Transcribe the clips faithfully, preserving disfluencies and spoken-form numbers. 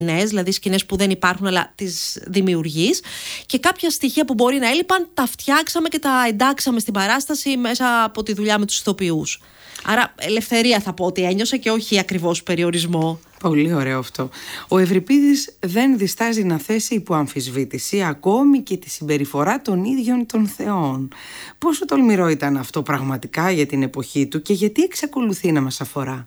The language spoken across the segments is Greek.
δηλαδή σκηνές που δεν υπάρχουν αλλά τις δημιουργείς, και κάποια στοιχεία που μπορεί να έλειπαν τα φτιάξαμε και τα εντάξαμε στην παράσταση μέσα από τη δουλειά με τους ηθοποιούς. Άρα ελευθερία θα πω ότι ένιωσα και όχι ακριβώς περιορισμό. Πολύ ωραίο αυτό. Ο Ευρυπίδης δεν διστάζει να θέσει υπό αμφισβήτηση ακόμη και τη συμπεριφορά των ίδιων των θεών. Πόσο τολμηρό ήταν αυτό πραγματικά για την εποχή του και γιατί εξακολουθεί να μας αφορά?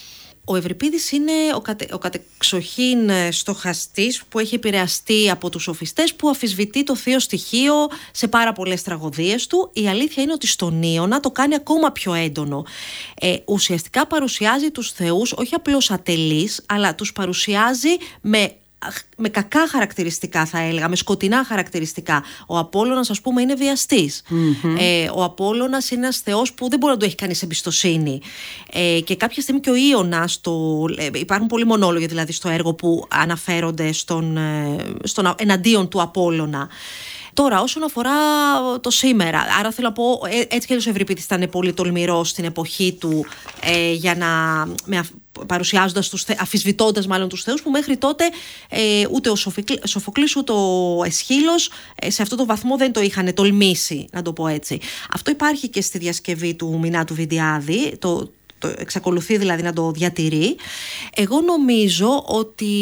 Ο Ευρυπίδης είναι ο, κατε, ο κατεξοχήν στοχαστής που έχει επηρεαστεί από τους σοφιστές, που αμφισβητεί το θείο στοιχείο σε πάρα πολλές τραγωδίες του. Η αλήθεια είναι ότι στον Ίωνα το κάνει ακόμα πιο έντονο. Ε, ουσιαστικά παρουσιάζει τους θεούς όχι απλώς ατελείς, αλλά τους παρουσιάζει με με κακά χαρακτηριστικά, θα έλεγα, με σκοτεινά χαρακτηριστικά. Ο Απόλλωνας, ας πούμε, είναι βιαστής. Mm-hmm. Ε, ο Απόλλωνας είναι ένας θεός που δεν μπορεί να του έχει κανείς εμπιστοσύνη. Ε, και κάποια στιγμή και ο Ίωνας, το, ε, υπάρχουν πολλοί μονόλογοι δηλαδή στο έργο που αναφέρονται στον, ε, στον εναντίον του Απόλλωνα. Τώρα, όσον αφορά το σήμερα, άρα θέλω να πω, έτσι και ο Ευρυπίδης ήταν πολύ τολμηρός στην εποχή του ε, για να, με, παρουσιάζοντας τους, αφισβητώντας μάλλον τους θεούς, που μέχρι τότε ε, ούτε ο Σοφοκλής ούτε ο Αισχύλος ε, σε αυτό το βαθμό δεν το είχαν τολμήσει, να το πω έτσι. Αυτό υπάρχει και στη διασκευή του Μινά του Βιντιάδη, το Το εξακολουθεί δηλαδή να το διατηρεί. Εγώ νομίζω ότι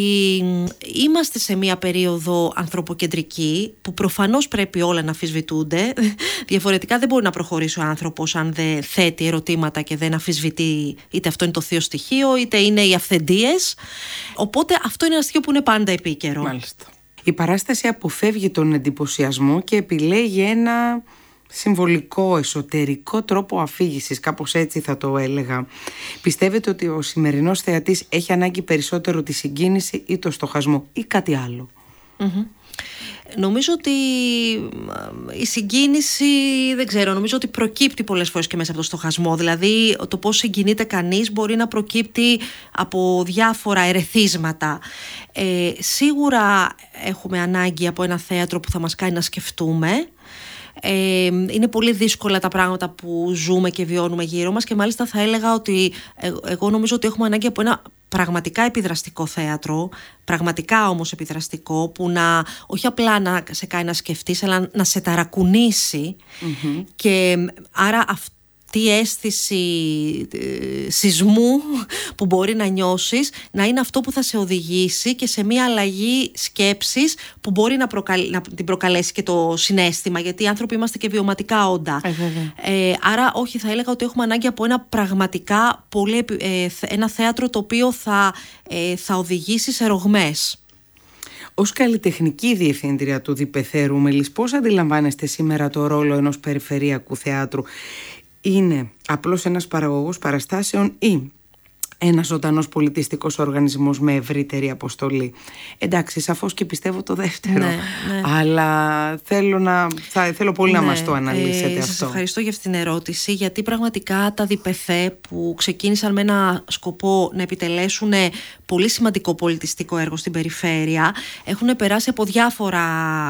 είμαστε σε μια περίοδο ανθρωποκεντρική που προφανώς πρέπει όλα να αμφισβητούνται. Διαφορετικά δεν μπορεί να προχωρήσει ο άνθρωπος αν δεν θέτει ερωτήματα και δεν αμφισβητεί, είτε αυτό είναι το θείο στοιχείο είτε είναι οι αυθεντίες. Οπότε αυτό είναι ένα στοιχείο που είναι πάντα επίκαιρο. Μάλιστα. Η παράσταση αποφεύγει τον εντυπωσιασμό και επιλέγει ένα συμβολικό, εσωτερικό τρόπο αφήγησης, κάπως έτσι θα το έλεγα. Πιστεύετε ότι ο σημερινός θεατής έχει ανάγκη περισσότερο τη συγκίνηση ή το στοχασμό ή κάτι άλλο? Mm-hmm. Νομίζω ότι η συγκίνηση, δεν ξέρω, νομίζω ότι προκύπτει πολλές φορές και μέσα από το στοχασμό. Δηλαδή το πώς συγκινείται κανείς μπορεί να προκύπτει από διάφορα ερεθίσματα. Ε, σίγουρα έχουμε ανάγκη από ένα θέατρο που θα μας κάνει να σκεφτούμε. Ε, είναι πολύ δύσκολα τα πράγματα που ζούμε και βιώνουμε γύρω μας, και μάλιστα θα έλεγα ότι ε, εγώ νομίζω ότι έχουμε ανάγκη από ένα πραγματικά επιδραστικό θέατρο, πραγματικά όμως επιδραστικό, που να όχι απλά να σε κάνει να σκεφτείς, αλλά να σε ταρακουνήσει. Mm-hmm. Και άρα αυτό, τι αίσθηση ε, σεισμού που μπορεί να νιώσεις να είναι αυτό που θα σε οδηγήσει και σε μια αλλαγή σκέψης που μπορεί να, προκαλ... να την προκαλέσει και το συναίσθημα, γιατί οι άνθρωποι είμαστε και βιωματικά όντα. Ε, ε, άρα όχι, θα έλεγα ότι έχουμε ανάγκη από ένα πραγματικά πολύ, ε, ένα θέατρο το οποίο θα, ε, θα οδηγήσει σε ρογμές. Ως καλλιτεχνική διευθύντρια του Διπεθέρου Μελής, πώς αντιλαμβάνεστε σήμερα το ρόλο ενός περιφερειακού θεάτρου? Είναι απλώς ένας παραγωγός παραστάσεων ή ένας ζωντανός πολιτιστικός οργανισμός με ευρύτερη αποστολή? Εντάξει, σαφώς και πιστεύω το δεύτερο. Ναι, ναι. Αλλά θέλω, να, θα, θέλω πολύ ναι, να μας το αναλύσετε ε, αυτό. Σας ευχαριστώ για αυτήν την ερώτηση, γιατί πραγματικά τα Διπεθέ που ξεκίνησαν με ένα σκοπό να επιτελέσουν πολύ σημαντικό πολιτιστικό έργο στην περιφέρεια έχουν περάσει από διάφορα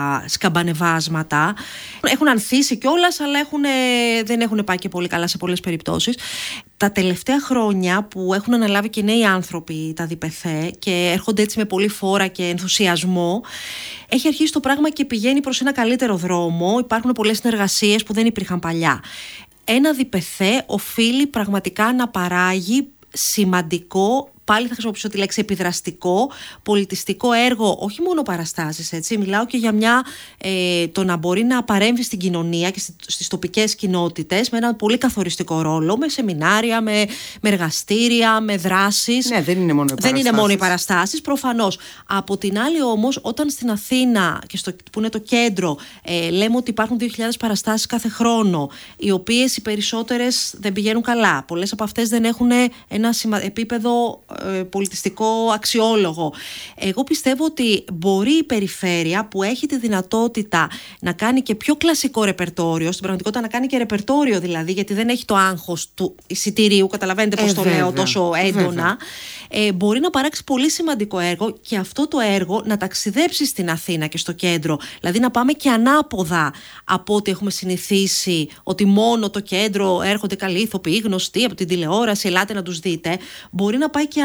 σκαμπανεβάσματα. Έχουν ανθίσει κιόλας, αλλά έχουν, δεν έχουν πάει και πολύ καλά σε πολλές περιπτώσεις. Τα τελευταία χρόνια που έχουν αναλάβει και νέοι άνθρωποι τα Διπεθέ και έρχονται έτσι με πολύ φόρα και ενθουσιασμό, έχει αρχίσει το πράγμα και πηγαίνει προς ένα καλύτερο δρόμο. Υπάρχουν πολλές συνεργασίες που δεν υπήρχαν παλιά. Ένα Διπεθέ οφείλει πραγματικά να παράγει σημαντικό, πάλι θα χρησιμοποιήσω τη λέξη επιδραστικό, πολιτιστικό έργο, όχι μόνο παραστάσεις, έτσι. Μιλάω και για μια, ε, το να μπορεί να παρέμβει στην κοινωνία και στις τοπικές κοινότητες με έναν πολύ καθοριστικό ρόλο, με σεμινάρια, με, με εργαστήρια, με δράσεις. Ναι, δεν είναι μόνο οι παραστάσεις. Δεν είναι μόνο οι παραστάσεις, προφανώς. Από την άλλη όμως, όταν στην Αθήνα, και στο, που είναι το κέντρο, ε, λέμε ότι υπάρχουν δύο χιλιάδες παραστάσεις κάθε χρόνο, οι οποίες οι περισσότερες δεν πηγαίνουν καλά. Πολλές από αυτές δεν έχουν ένα σημα, επίπεδο πολιτιστικό αξιόλογο. Εγώ πιστεύω ότι μπορεί η περιφέρεια που έχει τη δυνατότητα να κάνει και πιο κλασικό ρεπερτόριο, στην πραγματικότητα να κάνει και ρεπερτόριο δηλαδή, γιατί δεν έχει το άγχος του εισιτηρίου, καταλαβαίνετε πώς ε, το βέβαια, λέω τόσο έντονα, ε, μπορεί να παράξει πολύ σημαντικό έργο και αυτό το έργο να ταξιδέψει στην Αθήνα και στο κέντρο. Δηλαδή να πάμε και ανάποδα από ό,τι έχουμε συνηθίσει, ότι μόνο το κέντρο έρχονται καλοί ηθοποιοί, γνωστοί από την τηλεόραση, ελάτε να τους δείτε. Μπορεί να πάει και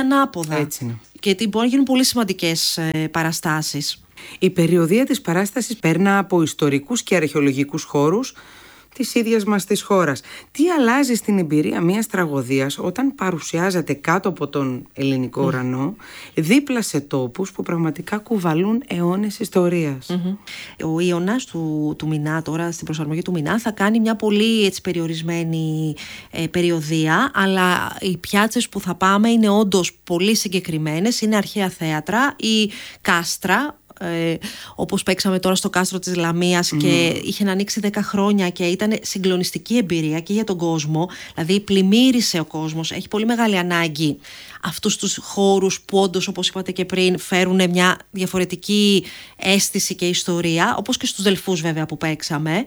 ανάποδα. Έτσι είναι. Και μπορεί να γίνουν πολύ σημαντικές ε, παραστάσεις. Η περιοδεία της παράστασης περνά από ιστορικούς και αρχαιολογικούς χώρους της ίδιας μας της χώρας. Τι αλλάζει στην εμπειρία μιας τραγωδίας όταν παρουσιάζεται κάτω από τον ελληνικό mm. ουρανό, δίπλα σε τόπους που πραγματικά κουβαλούν αιώνες ιστορίας. Mm-hmm. Ο Ιωνάς του, του Μινά, τώρα στην προσαρμογή του Μινά, θα κάνει μια πολύ έτσι, περιορισμένη ε, περιοδεία, αλλά οι πιάτσες που θα πάμε είναι όντως πολύ συγκεκριμένες, είναι αρχαία θέατρα ή κάστρα. Ε, όπως παίξαμε τώρα στο κάστρο της Λαμίας mm. και είχε να ανοίξει δέκα χρόνια και ήταν συγκλονιστική εμπειρία και για τον κόσμο, δηλαδή πλημμύρισε ο κόσμος, έχει πολύ μεγάλη ανάγκη αυτούς τους χώρους που όντως, όπως είπατε και πριν, φέρουν μια διαφορετική αίσθηση και ιστορία, όπως και στους Δελφούς βέβαια που παίξαμε.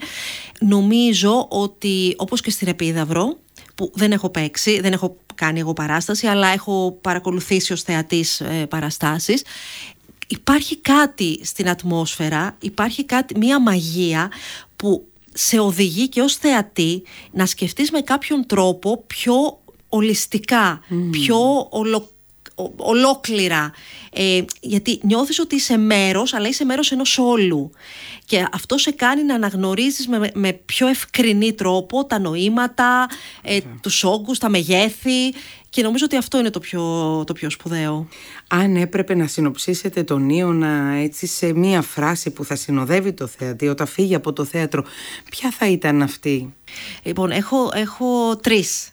Νομίζω ότι όπως και στην Επίδαυρο, που δεν έχω παίξει, δεν έχω κάνει εγώ παράσταση, αλλά έχω παρακολουθήσει ως θεατής ε, παραστάσεις, υπάρχει κάτι στην ατμόσφαιρα, υπάρχει κάτι, μια μαγεία που σε οδηγεί και ως θεατή να σκεφτείς με κάποιον τρόπο πιο ολιστικά, mm. πιο ολο, ο, ολόκληρα. Ε, γιατί νιώθεις ότι είσαι μέρος, αλλά είσαι μέρος ενός όλου. Και αυτό σε κάνει να αναγνωρίζεις με, με πιο ευκρινή τρόπο τα νοήματα, ε, yeah. τους όγκους, τα μεγέθη. Και νομίζω ότι αυτό είναι το πιο, το πιο σπουδαίο. Αν έπρεπε να συνοψίσετε τον Ιωνα έτσι σε μία φράση που θα συνοδεύει το θεατή όταν φύγει από το θέατρο, ποια θα ήταν αυτή? Λοιπόν, έχω, έχω τρεις.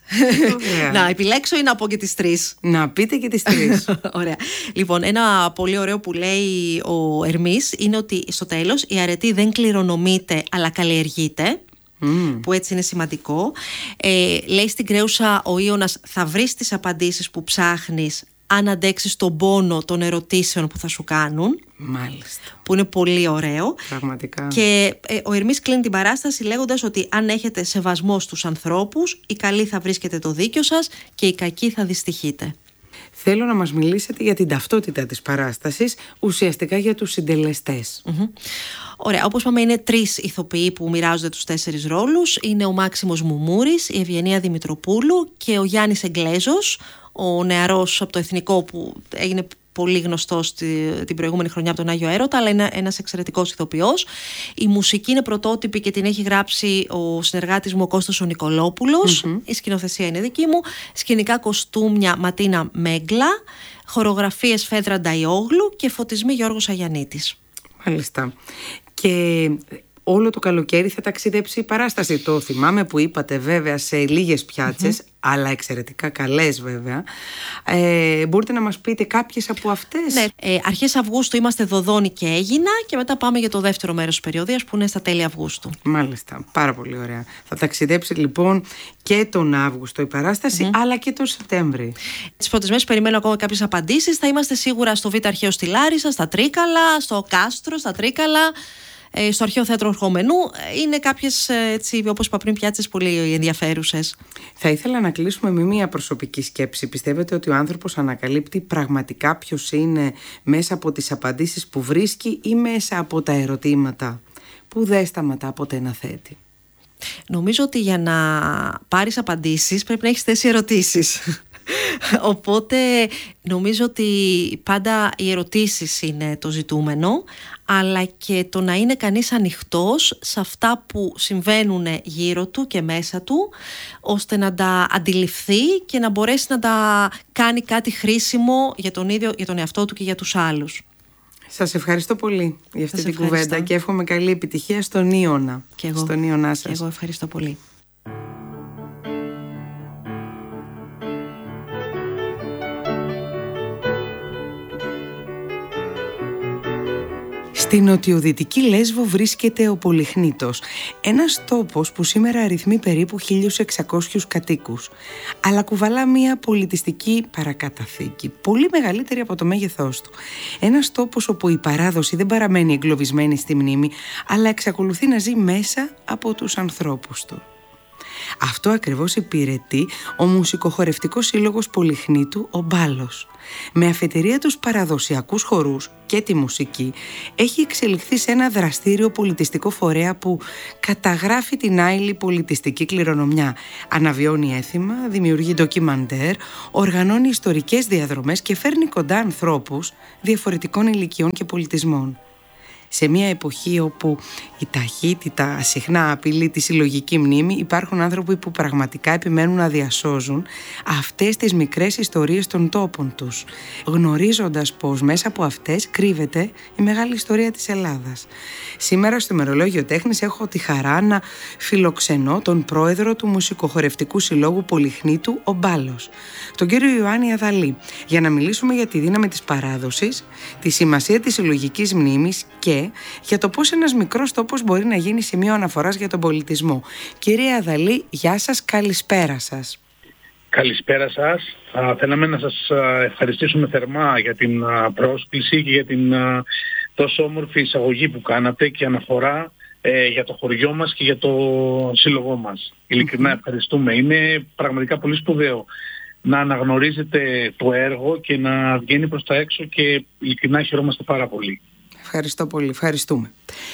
Να επιλέξω ή να πω και τις τρεις? Να πείτε και τις τρεις. Ωραία. Λοιπόν, ένα πολύ ωραίο που λέει ο Ερμής είναι ότι στο τέλος η αρετή δεν κληρονομείται αλλά καλλιεργείται. Mm. Που έτσι είναι σημαντικό. ε, Λέει στην Κρέουσα ο Ιωνας, θα βρεις τις απαντήσεις που ψάχνεις αν αντέξεις τον πόνο των ερωτήσεων που θα σου κάνουν. Μάλιστα. Που είναι πολύ ωραίο. Πραγματικά. Και ε, ο Ερμής κλείνει την παράσταση λέγοντας ότι αν έχετε σεβασμό στους ανθρώπους, οι καλοί θα βρίσκετε το δίκιο σας και οι κακοί θα δυστυχείτε. Θέλω να μας μιλήσετε για την ταυτότητα της παράστασης, ουσιαστικά για τους συντελεστές. Mm-hmm. Ωραία, όπως είπαμε είναι τρεις ηθοποιοί που μοιράζονται τους τέσσερις ρόλους. Είναι ο Μάξιμος Μουμούρης, η Ευγενία Δημητροπούλου και ο Γιάννης Εγγλέζος, ο νεαρός από το Εθνικό που έγινε πολύ γνωστός την προηγούμενη χρονιά από τον Άγιο Έρωτα, αλλά είναι ένας εξαιρετικός ηθοποιός. Η μουσική είναι πρωτότυπη και την έχει γράψει ο συνεργάτης μου ο Κώστας ο Νικολόπουλος. Mm-hmm. Η σκηνοθεσία είναι δική μου. Σκηνικά κοστούμια Ματίνα Μέγκλα, χορογραφίες Φέδρα Νταϊόγλου και φωτισμοί Γιώργος Αγιαννίτης. Μάλιστα. Και όλο το καλοκαίρι θα ταξιδέψει η παράσταση. Το θυμάμαι που είπατε βέβαια σε λίγες πιάτσες, mm-hmm. αλλά εξαιρετικά καλές βέβαια. Ε, μπορείτε να μας πείτε κάποιες από αυτές? Ναι, ε, αρχές Αυγούστου είμαστε Δοδόνη και Έγινα και μετά πάμε για το δεύτερο μέρος της περιοδίας που είναι στα τέλη Αυγούστου. Μάλιστα, πάρα πολύ ωραία. Θα ταξιδέψει λοιπόν και τον Αύγουστο η παράσταση, mm-hmm. αλλά και τον Σεπτέμβρη. Τις πρώτες μέρες περιμένω ακόμα κάποιες απαντήσεις. Θα είμαστε σίγουρα στο Β' Αρχαίο στη Λάρισα, στα Τρίκαλα, στο Κάστρο, στα Τρίκαλα. Στο Αρχαίο Θέατρο Ορχομενού είναι κάποιες, έτσι, όπως είπα πριν, πιάτσες πολύ ενδιαφέρουσες. Θα ήθελα να κλείσουμε με μία προσωπική σκέψη. Πιστεύετε ότι ο άνθρωπος ανακαλύπτει πραγματικά ποιος είναι μέσα από τις απαντήσεις που βρίσκει ή μέσα από τα ερωτήματα που δεν σταματά ποτέ να θέτει? Νομίζω ότι για να πάρεις απαντήσεις πρέπει να έχεις θέσει ερωτήσεις. Οπότε νομίζω ότι πάντα οι ερωτήσεις είναι το ζητούμενο, αλλά και το να είναι κανείς ανοιχτός σε αυτά που συμβαίνουν γύρω του και μέσα του, ώστε να τα αντιληφθεί και να μπορέσει να τα κάνει κάτι χρήσιμο για τον ίδιο, για τον εαυτό του και για τους άλλους. Σας ευχαριστώ πολύ για αυτή την κουβέντα και εύχομαι καλή επιτυχία στον Ιωνα. Και εγώ, στον Ιωνά σας. Και εγώ ευχαριστώ πολύ. Στη νοτιοδυτική Λέσβο βρίσκεται ο Πολυχνήτος, ένας τόπος που σήμερα αριθμεί περίπου χίλιους εξακόσιους κατοίκους, αλλά κουβαλά μια πολιτιστική παρακαταθήκη, πολύ μεγαλύτερη από το μέγεθός του. Ένας τόπος όπου η παράδοση δεν παραμένει εγκλωβισμένη στη μνήμη, αλλά εξακολουθεί να ζει μέσα από τους ανθρώπους του. Αυτό ακριβώς υπηρετεί ο Μουσικοχορευτικός Σύλλογος Πολυχνήτου, ο Μπάλος. Με αφετηρία τους παραδοσιακούς χορούς και τη μουσική, έχει εξελιχθεί σε ένα δραστήριο πολιτιστικό φορέα που καταγράφει την άειλη πολιτιστική κληρονομιά, αναβιώνει έθιμα, δημιουργεί ντοκιμαντέρ, οργανώνει ιστορικές διαδρομές και φέρνει κοντά ανθρώπους διαφορετικών ηλικιών και πολιτισμών. Σε μια εποχή όπου η ταχύτητα συχνά απειλεί τη συλλογική μνήμη, υπάρχουν άνθρωποι που πραγματικά επιμένουν να διασώζουν αυτές τις μικρές ιστορίες των τόπων τους, γνωρίζοντας πως μέσα από αυτές κρύβεται η μεγάλη ιστορία της Ελλάδας. Σήμερα στο Ημερολόγιο Τέχνης έχω τη χαρά να φιλοξενώ τον πρόεδρο του Μουσικοχορευτικού Συλλόγου Πολυχνήτου, ο Μπάλος, τον κύριο Ιωάννη Αδαλή, για να μιλήσουμε για τη δύναμη της παράδοσης, τη σημασία της συλλογικής μνήμης και για το πώς ένας μικρός τόπος μπορεί να γίνει σημείο αναφοράς για τον πολιτισμό. Κύριε Αδαλή, γεια σας, καλησπέρα σας. Καλησπέρα σας. Θα θέλαμε να σας ευχαριστήσουμε θερμά για την πρόσκληση και για την τόσο όμορφη εισαγωγή που κάνατε και αναφορά ε, για το χωριό μας και για το σύλλογό μας. Ειλικρινά mm-hmm. ευχαριστούμε. Είναι πραγματικά πολύ σπουδαίο να αναγνωρίζετε το έργο και να βγαίνει προς τα έξω και ειλικρινά χαιρόμαστε πάρα πολύ. Ευχαριστώ πολύ, ευχαριστούμε.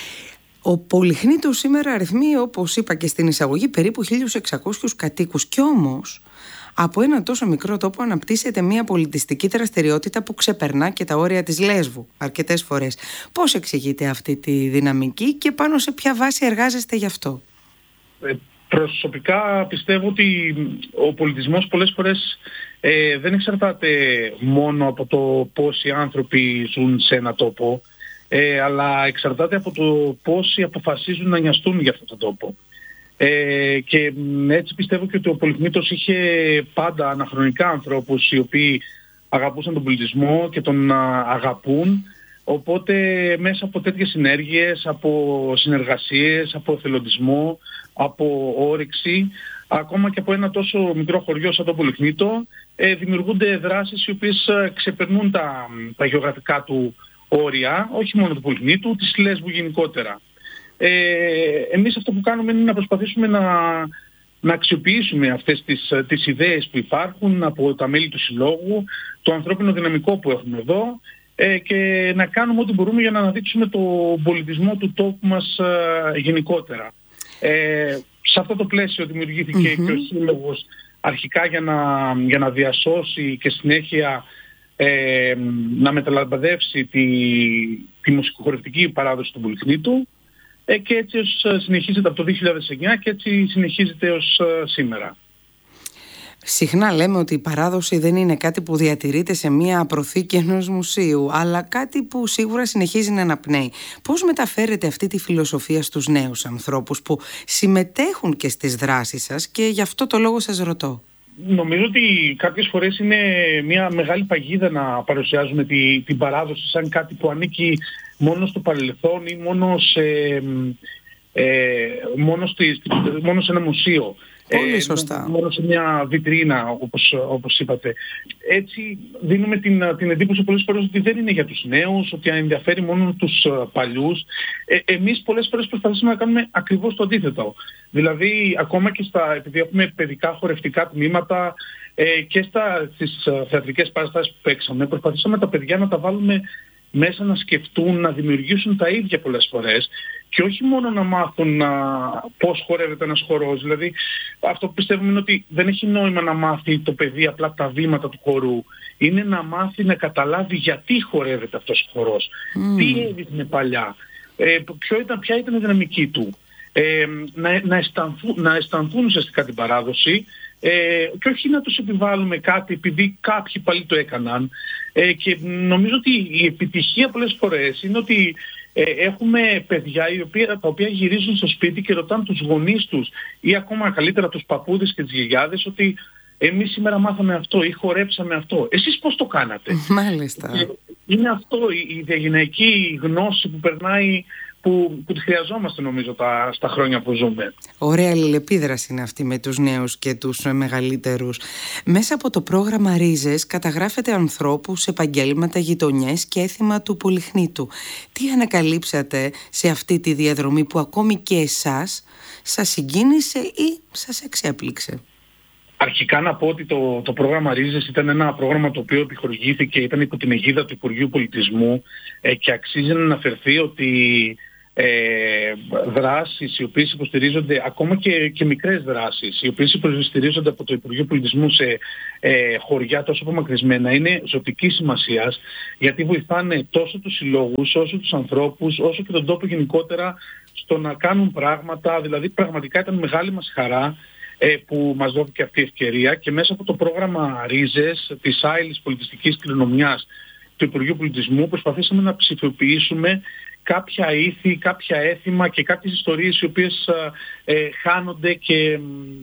Ο Πολυχνήτος σήμερα αριθμεί, όπως είπα και στην εισαγωγή, περίπου χίλιους εξακόσιους κατοίκους. Κι όμως, από ένα τόσο μικρό τόπο αναπτύσσεται μια πολιτιστική δραστηριότητα που ξεπερνά και τα όρια της Λέσβου αρκετές φορές. Πώς εξηγείτε αυτή τη δυναμική και πάνω σε ποια βάση εργάζεστε γι' αυτό? Ε, προσωπικά πιστεύω ότι ο πολιτισμός πολλές φορές ε, δεν εξαρτάται μόνο από το πόσοι άνθρωποι ζουν σε ένα τόπο, Ε, αλλά εξαρτάται από το πόσοι αποφασίζουν να νοιαστούν για αυτόν τον τόπο. Ε, και έτσι πιστεύω και ότι ο Πολυχνήτος είχε πάντα αναχρονικά ανθρώπους οι οποίοι αγαπούσαν τον πολιτισμό και τον α, αγαπούν, οπότε μέσα από τέτοιες συνέργειες, από συνεργασίες, από εθελοντισμό, από όρεξη, ακόμα και από ένα τόσο μικρό χωριό σαν το Πολυχνήτο, ε, δημιουργούνται δράσεις οι οποίες ξεπερνούν τα, τα γεωγραφικά του όρια, όχι μόνο του Πολυχνήτου, της Λέσβου γενικότερα. Ε, εμείς αυτό που κάνουμε είναι να προσπαθήσουμε να, να αξιοποιήσουμε αυτές τις, τις ιδέες που υπάρχουν από τα μέλη του Συλλόγου, το ανθρώπινο δυναμικό που έχουμε εδώ ε, και να κάνουμε ό,τι μπορούμε για να αναδείξουμε τον πολιτισμό του τόπου μας ε, γενικότερα. Ε, σε αυτό το πλαίσιο δημιουργήθηκε mm-hmm. και ο Σύλλογος αρχικά για να, για να διασώσει και συνέχεια Ε, να μεταλαμπαδεύσει τη, τη μουσικοχορευτική παράδοση του Πολυχνήτου ε, και έτσι ως συνεχίζεται από το δύο χιλιάδες εννιά και έτσι συνεχίζεται ως σήμερα. Συχνά λέμε ότι η παράδοση δεν είναι κάτι που διατηρείται σε μία προθήκη ενός μουσείου, αλλά κάτι που σίγουρα συνεχίζει να αναπνέει. Πώς μεταφέρετε αυτή τη φιλοσοφία στους νέους ανθρώπους που συμμετέχουν και στις δράσεις σας και γι' αυτό το λόγο σας ρωτώ? Νομίζω ότι κάποιες φορές είναι μια μεγάλη παγίδα να παρουσιάζουμε τη, την παράδοση σαν κάτι που ανήκει μόνο στο παρελθόν ή μόνο σε, ε, μόνο στη, μόνο σε ένα μουσείο. Πολύ σωστά. Ε, μόνο σε μια βιτρίνα, όπως, όπως είπατε. Έτσι δίνουμε την, την εντύπωση πολλές φορές ότι δεν είναι για τους νέους, ότι ενδιαφέρει μόνο τους παλιούς. Ε, εμείς πολλές φορές προσπαθήσαμε να κάνουμε ακριβώς το αντίθετο. Δηλαδή, ακόμα και στα, επειδή έχουμε παιδικά χορευτικά τμήματα ε, και στα, στις θεατρικές παραστάσεις που παίξαμε, προσπαθήσαμε τα παιδιά να τα βάλουμε μέσα να σκεφτούν, να δημιουργήσουν τα ίδια πολλές φορές και όχι μόνο να μάθουν να, πώς χορεύεται ένας χορός. Δηλαδή αυτό που πιστεύουμε είναι ότι δεν έχει νόημα να μάθει το παιδί απλά τα βήματα του χορού. Είναι να μάθει να καταλάβει γιατί χορεύεται αυτός ο χορός, mm. τι έδειχνε παλιά, ε, ποιο ήταν, ποια ήταν η δυναμική του. Ε, να, να, αισθανθούν, να αισθανθούν ουσιαστικά την παράδοση ε, και όχι να τους επιβάλλουμε κάτι επειδή κάποιοι πάλι το έκαναν. Ε, και νομίζω ότι η επιτυχία πολλές φορές είναι ότι ε, έχουμε παιδιά οι οποία, τα οποία γυρίζουν στο σπίτι και ρωτάνε τους γονείς τους ή ακόμα καλύτερα τους παππούδες και τις γιαγιάδες ότι εμείς σήμερα μάθαμε αυτό ή χορέψαμε αυτό. Εσείς πώς το κάνατε? Μάλιστα. Ε, είναι αυτό η διαγενειακή γνώση που περνάει που, που τις χρειαζόμαστε νομίζω τα, στα χρόνια που ζούμε. Ωραία αλληλεπίδραση είναι αυτή με τους νέους και τους μεγαλύτερους. Μέσα από το πρόγραμμα Ρίζες καταγράφετε ανθρώπους, επαγγέλματα, γειτονιές και έθιμα του Πολυχνήτου. Τι ανακαλύψατε σε αυτή τη διαδρομή που ακόμη και εσάς σας συγκίνησε ή σας εξέπληξε? Αρχικά να πω ότι το, το πρόγραμμα Ρίζες ήταν ένα πρόγραμμα το οποίο επιχορηγήθηκε, ήταν υπό την αιγίδα του Υπουργείου Πολιτισμού ε, και αξίζει να αναφερθεί ότι ε, δράσεις οι οποίες υποστηρίζονται, ακόμα και, και μικρές δράσεις, οι οποίες υποστηρίζονται από το Υπουργείο Πολιτισμού σε ε, χωριά τόσο απομακρυσμένα, είναι ζωτικής σημασίας, γιατί βοηθάνε τόσο τους συλλόγους, όσο τους ανθρώπους, όσο και τον τόπο γενικότερα στο να κάνουν πράγματα. Δηλαδή πραγματικά ήταν μεγάλη μας χαρά που μας δόθηκε αυτή η ευκαιρία, και μέσα από το πρόγραμμα Ρίζες της άειλης πολιτιστικής κληρονομιάς του Υπουργείου Πολιτισμού προσπαθήσαμε να ψηφιοποιήσουμε κάποια ήθη, κάποια έθιμα και κάποιες ιστορίες οι οποίες ε, χάνονται και ε,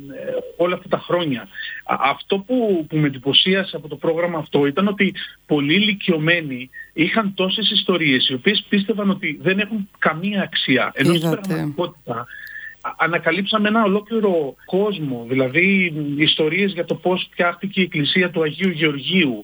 όλα αυτά τα χρόνια. Αυτό που, που με εντυπωσίασε από το πρόγραμμα αυτό ήταν ότι πολλοί ηλικιωμένοι είχαν τόσες ιστορίες οι οποίες πίστευαν ότι δεν έχουν καμία αξία, ενώ στην πραγματικότητα ανακαλύψαμε ένα ολόκληρο κόσμο, δηλαδή ιστορίες για το πώς φτιάχτηκε η εκκλησία του Αγίου Γεωργίου,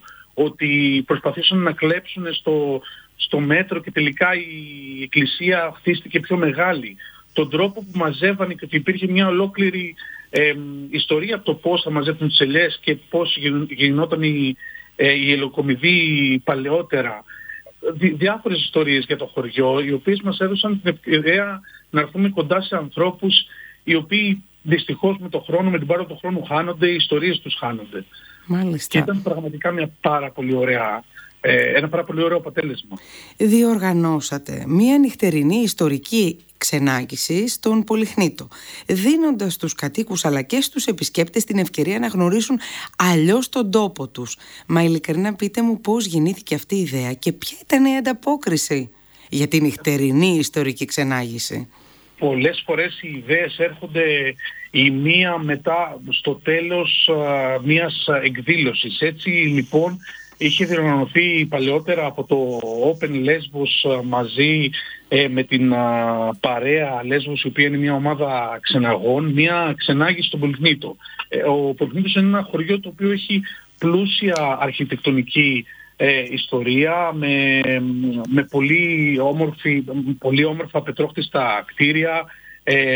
ότι προσπαθήσαν να κλέψουν στο, στο μέτρο και τελικά η εκκλησία χτίστηκε πιο μεγάλη. Τον τρόπο που μαζεύανε και ότι υπήρχε μια ολόκληρη ε, ιστορία από το πώς θα μαζεύουν τις ελιές και πώς γινόταν η, ε, η ελαιοκομιδή παλαιότερα. Δι, διάφορες ιστορίες για το χωριό, οι οποίες μας έδωσαν την ευκαιρία να έρθουμε κοντά σε ανθρώπους οι οποίοι δυστυχώς με το χρόνο, με την πάροδο του χρόνου χάνονται, οι ιστορίες τους χάνονται. Μάλιστα. Και ήταν πραγματικά μια πάρα πολύ ωραία, ε, ένα πάρα πολύ ωραίο αποτέλεσμα. Διοργανώσατε μια νυχτερινή ιστορική ξενάγηση στον Πολυχνήτο, δίνοντας στους κατοίκους αλλά και στους επισκέπτες την ευκαιρία να γνωρίσουν αλλιώς τον τόπο τους. Μα ειλικρινά πείτε μου πώς γεννήθηκε αυτή η ιδέα και ποια ήταν η ανταπόκριση για την νυχτερινή ιστορική ξενάγηση? Πολλές φορές οι ιδέες έρχονται η μία μετά στο τέλος α, μιας εκδήλωσης. Έτσι λοιπόν είχε διοργανωθεί παλαιότερα από το Open Lesbos μαζί ε, με την α, παρέα Lesbos, η οποία είναι μια ομάδα ξεναγών, μια ξενάγηση στον Πολυχνήτο. Ε, ο Πολυχνήτος είναι ένα χωριό το οποίο έχει πλούσια αρχιτεκτονική Ε, ιστορία με, με πολύ, όμορφη, πολύ όμορφα πετρόχτιστα κτίρια ε,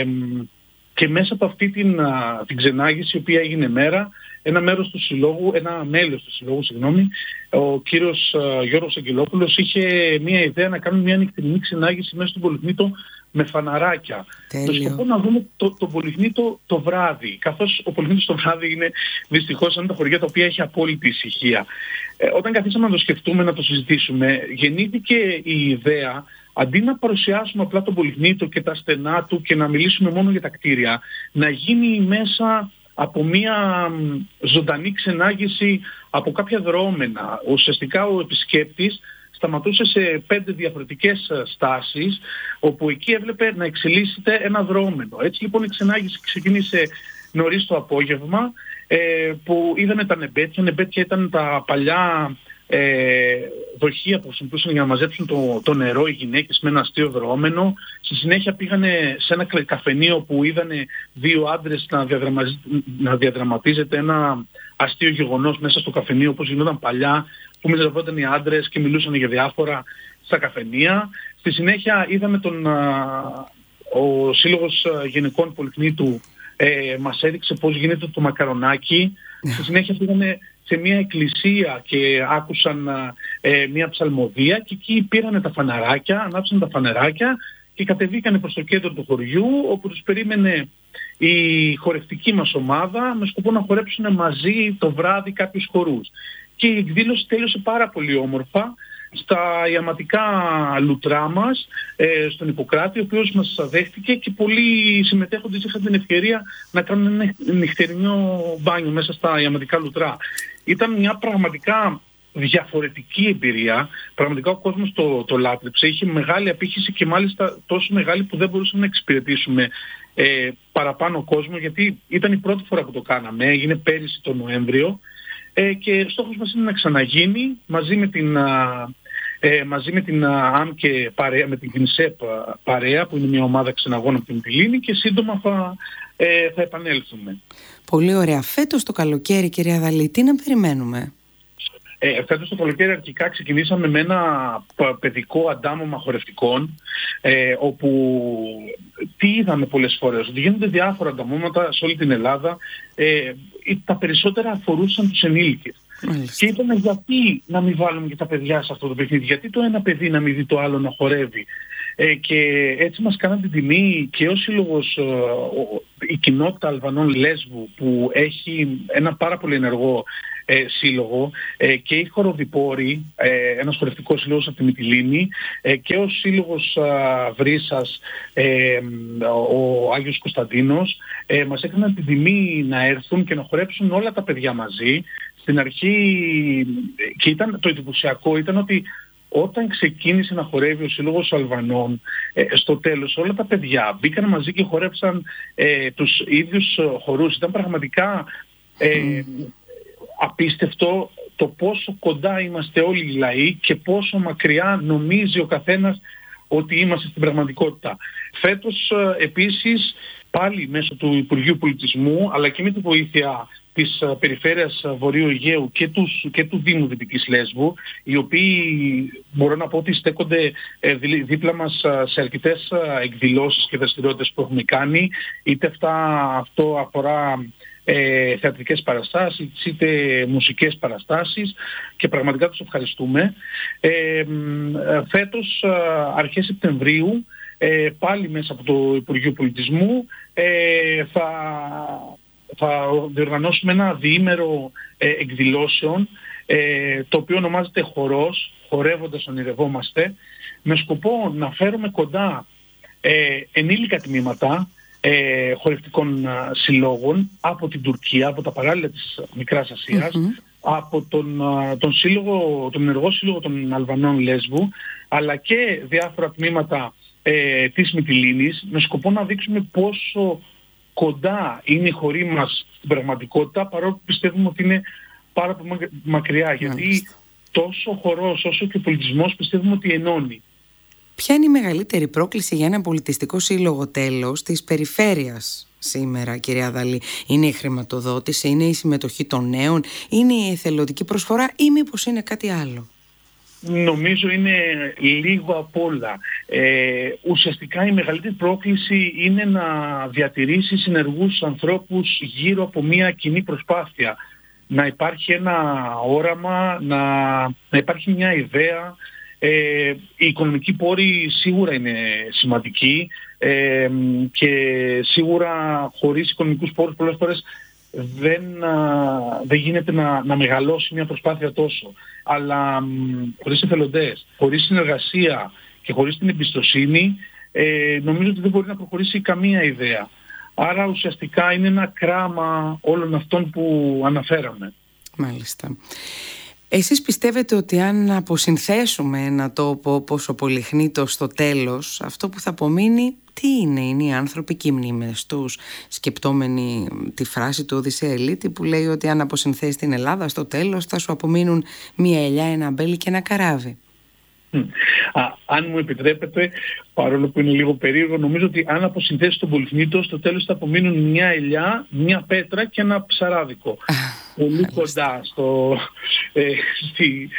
και μέσα από αυτή την, α, την ξενάγηση η οποία έγινε μέρα, ένα μέρος του συλλόγου, ένα μέλος του συλλόγου, συγγνώμη, ο κύριος α, Γιώργος Αγγελόπουλος είχε μια ιδέα να κάνουμε μια νυχτερινή ξενάγηση μέσα στον Πολυχνήτο με φαναράκια. Το σκοπό να δούμε το, το Πολυχνήτο το βράδυ, καθώς ο Πολυχνήτος το βράδυ είναι δυστυχώς ένα από τα χωριά τα οποία έχει απόλυτη ησυχία. Ε, όταν καθίσαμε να το σκεφτούμε, να το συζητήσουμε, γεννήθηκε η ιδέα, αντί να παρουσιάσουμε απλά τον Πολυχνήτο και τα στενά του και να μιλήσουμε μόνο για τα κτίρια, να γίνει μέσα από μια ζωντανή ξενάγηση από κάποια δρόμενα. Ουσιαστικά ο επισκέπτης σταματούσε σε πέντε διαφορετικές στάσεις, όπου εκεί έβλεπε να εξελίσσεται ένα δρόμενο. Έτσι λοιπόν η ξενάγηση ξεκίνησε νωρίς το απόγευμα, ε, που είδανε τα νεμπέτια. Νεμπέτια ήταν τα παλιά ε, δοχεία που χρησιμοποιούσαν για να μαζέψουν το, το νερό οι γυναίκες με ένα αστείο δρόμενο. Στη συνέχεια πήγανε σε ένα καφενείο που είδανε δύο άντρες να, διαδραμα... να διαδραματίζεται ένα αστείο γεγονός μέσα στο καφενείο, όπως γινόταν παλιά, που μαζευόταν οι άντρες και μιλούσαν για διάφορα στα καφενεία. Στη συνέχεια είδαμε τον, α, ο Σύλλογος Γυναικών Πολυχνήτου ε, μας έδειξε πώς γίνεται το μακαρονάκι. Στη συνέχεια πήγαμε σε μια εκκλησία και άκουσαν ε, μια ψαλμοδία και εκεί πήρανε τα φαναράκια, ανάψαν τα φανεράκια και κατεβήκανε προς το κέντρο του χωριού, όπου τους περίμενε η χορευτική μας ομάδα με σκοπό να χορέψουν μαζί το βράδυ κάποιους χορούς. Και η εκδήλωση τέλειωσε πάρα πολύ όμορφα στα ιαματικά λουτρά μας, ε, στον Ιπποκράτη, ο οποίος μας δέχτηκε και πολλοί συμμετέχοντες είχαν την ευκαιρία να κάνουν ένα νυχτερινό μπάνιο μέσα στα ιαματικά λουτρά. Ήταν μια πραγματικά διαφορετική εμπειρία, πραγματικά ο κόσμος το, το λάτρεψε, είχε μεγάλη απήχηση και μάλιστα τόσο μεγάλη που δεν μπορούσαμε να εξυπηρετήσουμε ε, παραπάνω κόσμο, γιατί ήταν η πρώτη φορά που το κάναμε, έγινε πέρυσι τον Νοέμβριο. Ε, και στόχος μας είναι να ξαναγίνει μαζί με την α, ε, μαζί με την ΑΜ και παρέα, με την ΚΝΙΣΕΠ παρέα, που είναι μια ομάδα ξεναγών από την Μυτιλήνη, και σύντομα θα, ε, θα επανέλθουμε. Πολύ ωραία. Φέτος το καλοκαίρι, κυρία Δαλή, τι να περιμένουμε? Ε, φέτος το καλοκαίρι αρχικά ξεκινήσαμε με ένα παιδικό αντάμωμα χορευτικών, ε, όπου τι είδαμε πολλές φορές, ότι γίνονται διάφορα ανταμώματα σε όλη την Ελλάδα, ε, τα περισσότερα αφορούσαν τους ενήλικες. Μάλιστα. Και είπαμε, γιατί να μην βάλουμε και τα παιδιά σε αυτό το παιχνίδι, γιατί το ένα παιδί να μην δει το άλλο να χορεύει. Ε, και έτσι μας κάναν την τιμή και ο σύλλογος, η κοινότητα Αλβανών Λέσβου, που έχει ένα πάρα πολύ ενεργό ε, σύλλογο, ε, και οι χοροδιπόροι, ε, ένας χορευτικός σύλλογος από τη Μυτιλήνη, ε, και ο σύλλογος α, Βρύσσας, ε, ο Άγιος Κωνσταντίνος, ε, μας έκαναν την τιμή να έρθουν και να χορέψουν όλα τα παιδιά μαζί. Στην αρχή, και ήταν, το εντυπωσιακό ήταν ότι όταν ξεκίνησε να χορεύει ο Σύλλογος Αλβανών, ε, στο τέλος όλα τα παιδιά μπήκαν μαζί και χορέψαν ε, τους ίδιους χορούς. Ήταν πραγματικά ε, mm. απίστευτο το πόσο κοντά είμαστε όλοι οι λαοί και πόσο μακριά νομίζει ο καθένας ότι είμαστε στην πραγματικότητα. Φέτος ε, επίσης πάλι μέσω του Υπουργείου Πολιτισμού, αλλά και με τη βοήθεια της Περιφέρειας Βορείου Αιγαίου και, τους, και του Δήμου Δυτικής Λέσβου, οι οποίοι μπορώ να πω ότι στέκονται ε, δίπλα μας σε αρκετές εκδηλώσεις και δραστηριότητες που έχουμε κάνει, είτε αυτά, αυτό αφορά ε, θεατρικές παραστάσεις, είτε μουσικές παραστάσεις, και πραγματικά τους ευχαριστούμε. Ε, φέτος, αρχές Σεπτεμβρίου, ε, πάλι μέσα από το Υπουργείο Πολιτισμού, ε, θα... θα διοργανώσουμε ένα διήμερο ε, εκδηλώσεων, ε, το οποίο ονομάζεται Χορός, χορεύοντας ονειρευόμαστε, με σκοπό να φέρουμε κοντά ε, ενήλικα τμήματα ε, χορευτικών α, συλλόγων από την Τουρκία, από τα παράλια της Μικράς Ασίας, mm-hmm. από τον, α, τον, σύλλογο, τον ενεργό σύλλογο των Αλβανών Λέσβου, αλλά και διάφορα τμήματα ε, της Μυτιλήνης, με σκοπό να δείξουμε πόσο κοντά είναι η χωρή μας στην πραγματικότητα, παρόλο που πιστεύουμε ότι είναι πάρα πολύ μακριά. Γιατί Μάλιστα. τόσο ο χορός όσο και ο πολιτισμός πιστεύουμε ότι ενώνει. Ποια είναι η μεγαλύτερη πρόκληση για ένα πολιτιστικό σύλλογο τέλος της περιφέρειας σήμερα, κυρία Δαλή? Είναι η χρηματοδότηση, είναι η συμμετοχή των νέων, είναι η εθελοντική προσφορά, ή μήπως είναι κάτι άλλο? Νομίζω είναι λίγο απ' όλα. Ε, ουσιαστικά η μεγαλύτερη πρόκληση είναι να διατηρήσει συνεργούς ανθρώπους γύρω από μια κοινή προσπάθεια. Να υπάρχει ένα όραμα, να, να υπάρχει μια ιδέα. Ε, οι οικονομικοί πόροι σίγουρα είναι σημαντικοί, ε, και σίγουρα χωρίς οικονομικούς πόρους πολλές φορές δεν, α, δεν γίνεται να, να μεγαλώσει μια προσπάθεια τόσο. Αλλά μ, χωρίς εθελοντές, χωρίς συνεργασία και χωρίς την εμπιστοσύνη, ε, νομίζω ότι δεν μπορεί να προχωρήσει καμία ιδέα. Άρα ουσιαστικά είναι ένα κράμα όλων αυτών που αναφέραμε. Μάλιστα. Εσείς πιστεύετε ότι αν αποσυνθέσουμε ένα τόπο όπως ο Πολυχνήτος στο τέλος, αυτό που θα απομείνει τι είναι? Είναι οι άνθρωποι και οι μνήμες τους, σκεπτόμενοι τη φράση του Οδυσσέα Ελίτη που λέει ότι αν αποσυνθέσεις την Ελλάδα στο τέλος θα σου απομείνουν μία ελιά, ένα μπέλι και ένα καράβι. Α, αν μου επιτρέπετε, παρόλο που είναι λίγο περίεργο, νομίζω ότι αν αποσυνθέσει τον Πολυχνήτο, στο τέλος θα απομείνουν μια ελιά, μια πέτρα και ένα ψαράδικο. Πολύ κοντά στο... Ε, στη,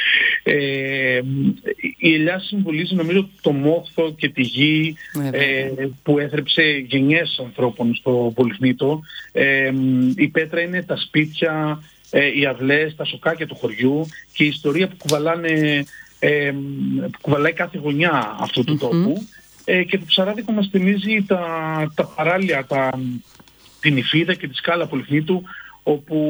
ε, η ελιά συμβολίζει νομίζω το μόχθο και τη γη, ε, που έθρεψε γενιές ανθρώπων στο Πολυχνήτο. Ε, η πέτρα είναι τα σπίτια, ε, οι αυλές, τα σοκάκια του χωριού και η ιστορία που κουβαλάνε, Ε, που κουβαλάει κάθε γωνιά αυτού του mm-hmm. τόπου, ε, και το ψαράδικο μας θυμίζει τα, τα παράλια, τα, την Ιφίδα και τη σκάλα Πολυχνήτου, όπου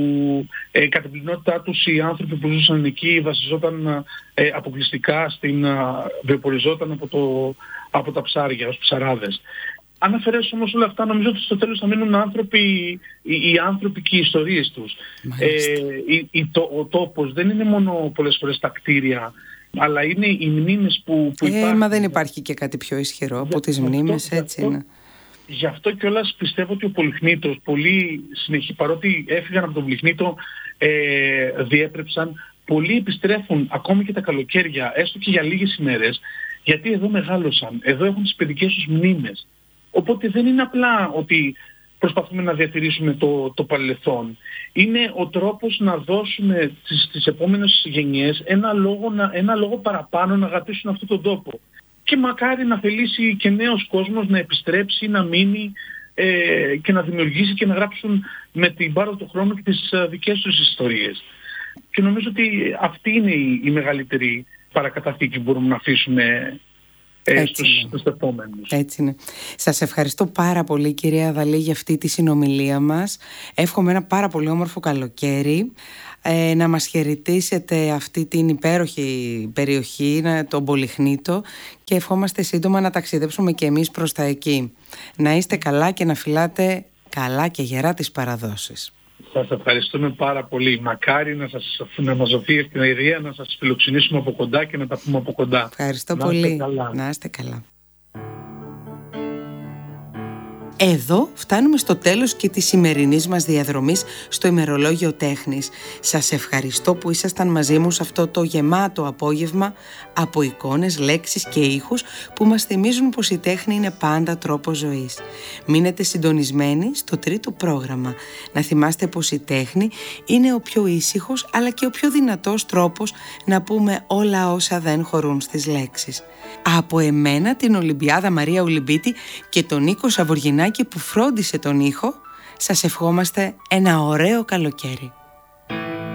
ε, κατά την πληνότητά τους οι άνθρωποι που ζούσαν εκεί βασιζόταν ε, αποκλειστικά στην, ε, βιοποριζόταν από, το, από τα ψάρια ως ψαράδες. Αν αφαιρέσω όμως όλα αυτά, νομίζω ότι στο τέλος θα μείνουν άνθρωποι, οι, οι άνθρωποι και οι ιστορίες τους. Ε, η, η, το, ο τόπος δεν είναι μόνο πολλές φορές τα κτίρια, αλλά είναι οι μνήμες που, που ε, υπάρχουν. Μα δεν υπάρχει και κάτι πιο ισχυρό από τις μνήμες, έτσι αυτό, είναι. Γι' αυτό κιόλας πιστεύω ότι ο Πολυχνήτος, πολλοί συνεχεί, παρότι έφυγαν από τον Πολυχνήτο, ε, διέπρεψαν πολλοί επιστρέφουν ακόμη και τα καλοκαίρια, έστω και για λίγες ημέρες, γιατί εδώ μεγάλωσαν, εδώ έχουν τις παιδικές τους μνήμες. Οπότε δεν είναι απλά ότι προσπαθούμε να διατηρήσουμε το, το παρελθόν. Είναι ο τρόπος να δώσουμε στις, στις επόμενες γενιές ένα λόγο, να, ένα λόγο παραπάνω να αγαπήσουν αυτόν τον τόπο. Και μακάρι να θελήσει και νέος κόσμος να επιστρέψει, να μείνει ε, και να δημιουργήσει και να γράψουν με την πάροδο του χρόνου και τις ε, δικές τους ιστορίες. Και νομίζω ότι αυτή είναι η, η μεγαλύτερη παρακαταθήκη που μπορούμε να αφήσουμε ε, στους, στους επόμενους. Έτσι είναι. Σας ευχαριστώ πάρα πολύ, κυρία Αδαλή, για αυτή τη συνομιλία μας. Εύχομαι ένα πάρα πολύ όμορφο καλοκαίρι. Ε, να μας χαιρετήσετε αυτή την υπέροχη περιοχή, τον Πολυχνήτο, και ευχόμαστε σύντομα να ταξιδέψουμε και εμείς προς τα εκεί. Να είστε καλά και να φυλάτε καλά και γερά τις παραδόσεις. Σας ευχαριστούμε πάρα πολύ. Μακάρι να, σας, να μας δοθεί ευκαιρία να σας φιλοξενήσουμε από κοντά και να τα πούμε από κοντά. Ευχαριστώ να πολύ. Καλά. Να είστε καλά. Εδώ φτάνουμε στο τέλος και της σημερινής μας διαδρομής στο ημερολόγιο τέχνης. Σας ευχαριστώ που ήσασταν μαζί μου σε αυτό το γεμάτο απόγευμα από εικόνες, λέξεις και ήχους που μας θυμίζουν πως η τέχνη είναι πάντα τρόπος ζωής. Μείνετε συντονισμένοι στο τρίτο πρόγραμμα. Να θυμάστε πως η τέχνη είναι ο πιο ήσυχος αλλά και ο πιο δυνατός τρόπος να πούμε όλα όσα δεν χωρούν στις λέξεις. Από εμένα, την Ολυμπιάδα Μαρία Ουλιμπίτη και τον Νίκο Σαβουργινάκη που φρόντισε τον ήχο, σας ευχόμαστε ένα ωραίο καλοκαίρι.